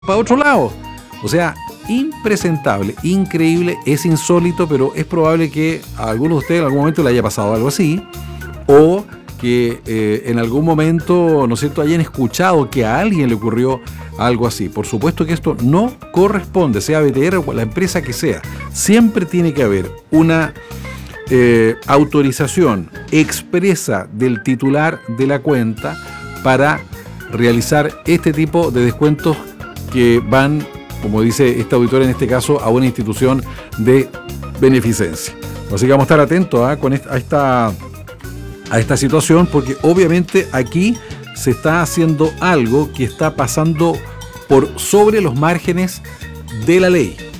para otro lado. O sea, impresentable, increíble, es insólito, pero es probable que a algunos de ustedes en algún momento le haya pasado algo así, o que en algún momento, ¿no es cierto?, hayan escuchado que a alguien le ocurrió algo así. Por supuesto que esto no corresponde, sea BTR o la empresa que sea. Siempre tiene que haber una autorización expresa del titular de la cuenta para realizar este tipo de descuentos que van, como dice este auditor en este caso, a una institución de beneficencia. Así que vamos a estar atentos a esta situación, porque obviamente aquí se está haciendo algo que está pasando por sobre los márgenes de la ley.